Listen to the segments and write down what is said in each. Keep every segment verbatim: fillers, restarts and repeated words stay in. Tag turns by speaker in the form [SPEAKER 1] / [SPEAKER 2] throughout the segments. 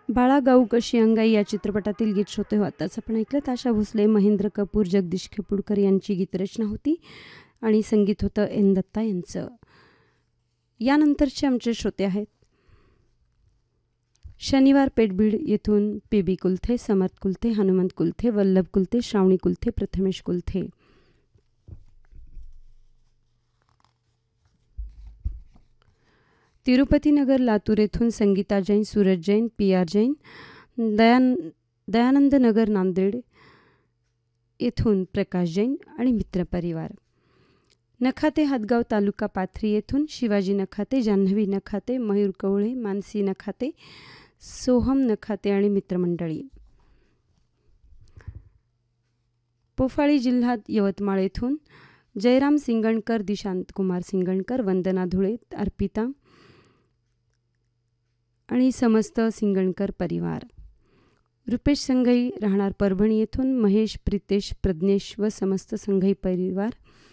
[SPEAKER 1] बाळा गाऊ कशी अंगाई या चित्रपटातील गीत श्रोते हो आताच आपण ऐकलं. आशा भोसले, महेंद्र कपूर, जगदीश खेपुडकर यांची गीतरचना होती आणि संगीत होतं एन दत्ता यांचं. यानंतरचे आमचे श्रोते आहेत शनिवार पेठबीड येथून पी बी कुलथे, समर्थ कुलथे, हनुमंत कुलथे, वल्लभ कुलथे, श्रावणी कुलथे, प्रथमेश कुलथे. तिरुपती नगर लातूर येथून संगीता जैन, सूरज जैन, पी आर जैन, दयान दयानंद नगर नांदेड येथून प्रकाश जैन आणि मित्रपरिवार. नखाते हातगाव तालुका पाथरी येथून शिवाजी नखाते, जान्हवी नखाते, मयूर कवळे, मानसी नखाते, सोहम नखाते आणि मित्रमंडळी. पोफाळी जिल्ह्यात यवतमाळ येथून जयराम सिंगणकर, दिशांत कुमार सिंगणकर, वंदना धुळे, अर्पिता आणि समस्त सिंगणकर परिवार. रुपेश संघई राहणार परभणी येथून महेश, प्रितेश, प्रज्ञेश व समस्त संघई परिवार.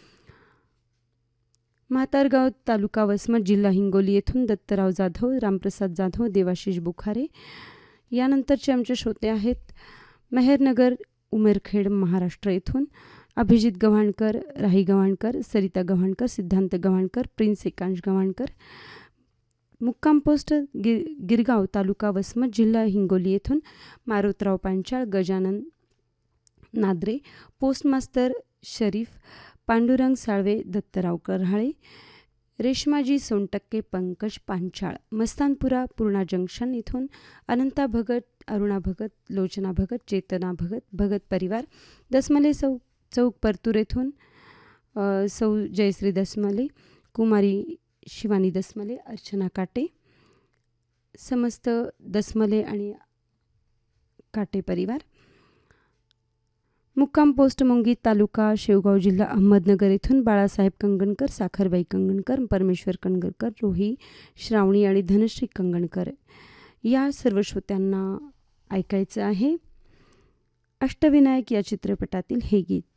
[SPEAKER 1] म्हातारगाव तालुका वसमत जिल्हा हिंगोली येथून दत्तराव जाधव, रामप्रसाद जाधव, देवाशिष बुखारे. यानंतरचे आमचे श्रोते आहेत मेहरनगर उमेरखेड महाराष्ट्र येथून अभिजित गव्हाणकर, राही गव्हाणकर, सरिता गव्हाणकर, सिद्धांत गव्हाणकर, प्रिन्स एकांश गव्हाणकर. मुक्काम पोस्ट गिर गिरगाव तालुका वसमत जिल्हा हिंगोली येथून मारुतराव पांचाळ, गजानन नादरे, पोस्टमास्तर शरीफ, पांडुरंग साळवे, दत्तराव करहाळे, रेश्माजी सोनटक्के, पंकज पांचाळ. मस्तानपुरा पूर्णा जंक्शन इथून अनंता भगत, अरुणा भगत, लोचना भगत, चेतना भगत, भगत परिवार. दसमले सौ चौक परतूर येथून सौ जयश्री दसमले, कुमारी शिवानी दसमले, अर्चना काटे, समस्त दसमले आणि काटे परिवार. मुक्काम पोस्ट मुंगी तालुका शेवगाव जिल्हा अहमदनगर येथून बाळासाहेब कंगणकर, साखरबाई कंगणकर, परमेश्वर कंगणकर, रोही, श्रावणी आणि धनश्री कंगणकर. या सर्व श्रोत्यांना ऐकायचं आहे अष्टविनायक या चित्रपटातील हे गीत.